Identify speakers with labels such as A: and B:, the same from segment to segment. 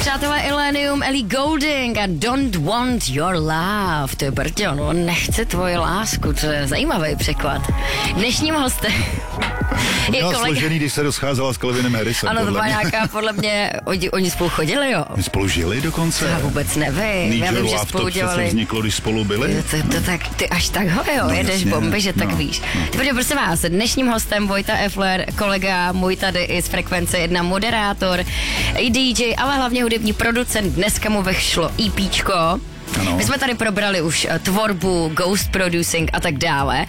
A: přátelé, Illenium, Ellie Goulding a Don't Want Your Love. To je Brťo, no, nechce tvoji lásku, to je zajímavý překlad. Dnešním hostem
B: Měla složený, když se rozcházela s Calvinem Harrisem.
A: Ano, to byla nějaká, podle mě, oni spolu chodili, jo.
B: My spolu žili dokonce.
A: Já vůbec nevím. Já vím, že spolu dělali.
B: Vzniklo, když spolu byli.
A: To tak, ty až tak ho, jo, no, jedeš bomby, že tak víš. Protože prosím vás, dnešním hostem Vojta Effler, kolega můj tady i z Frekvence 1, moderátor, i DJ, ale hlavně hudební producent. Dneska mu vyšlo EPčko. Ano. My jsme tady probrali už tvorbu, ghost producing a tak dále.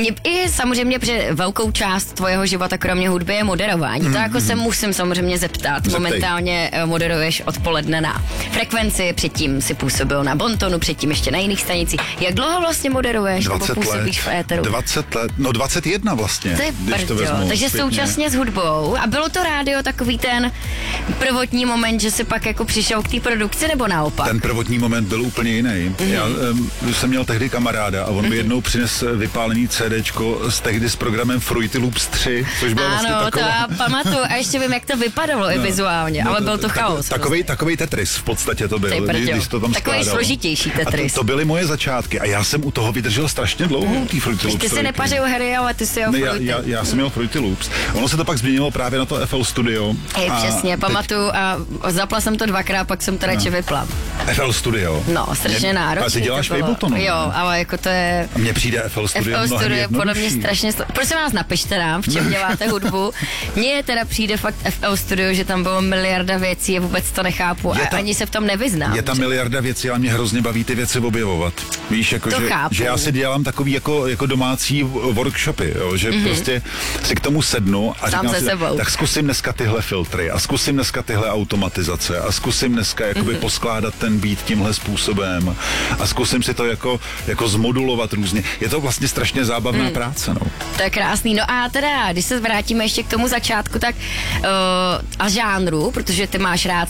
A: I samozřejmě, protože velkou část tvojeho života, kromě hudby, je moderování. To jako se musím samozřejmě zeptat. Momentálně moderuješ odpoledne na Frekvenci, předtím si působil na Bontonu, předtím ještě na jiných stanicích. Jak dlouho vlastně moderuješ?
B: 20
A: nebo působíš
B: let.
A: V éteru?
B: 20 let, no 21 vlastně.
A: To je brďo, takže zpětně. Současně s hudbou. A bylo to rádio takový ten prvotní moment, že si pak jako přišel k té produkci, nebo naopak?
B: Ten prvotní moment byl úplně jiný. Já jsem měl tehdy kamaráda a on mi jednou přinesl vypálený CDčko z programem Fruity Loops 3, což bylo vlastně taková...
A: to já pamatuju a ještě vím, jak to vypadalo i vizuálně, ale byl to chaos.
B: Takovej Tetris v podstatě to byl, když to tam
A: takový
B: skládalo.
A: Složitější Tetris.
B: A to byly moje začátky a já jsem u toho vydržel strašně dlouho, tý Fruity Loops.
A: Ty si nepařil hry, ale ty si jel Fruity.
B: Já jsem měl Fruity Loops. Ono se to pak změnilo právě na to FL Studio.
A: Přesně, pamatuju a zapla jsem to dvakrát, pak jsem to radši vypla.
B: FL Studio.
A: No, strašně náročný.
B: A ty děláš v Abletonu.
A: Jo, ale jako to je...
B: A mně přijde FL Studio mnohem jednodušší.
A: Podle mě strašně... Prosím vás, napište nám, v čem děláte hudbu. Mně teda přijde fakt FL Studio, že tam bylo miliarda věcí a vůbec to nechápu a ani se v tom nevyznám.
B: Je tam miliarda věcí, ale mě hrozně baví ty věci objevovat. Víš, jako že já si dělám takový jako domácí workshopy, jo, že prostě si k tomu sednu a říkám si, tak zkusím dneska tyhle filtry a zkusím dneska tyhle automatizace a zkusím dneska jakoby poskládat ten beat tímhle způsobem a zkusím si to jako zmodulovat různě. Je to vlastně strašně zábavná práce, no.
A: To je krásný. No a teda, když se vrátíme ještě k tomu začátku, tak a žánru, protože ty máš rád